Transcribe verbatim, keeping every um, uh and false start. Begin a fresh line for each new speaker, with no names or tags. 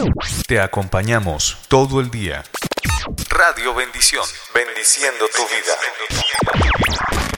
Te acompañamos todo el día. Radio Bendición, bendiciendo tu vida.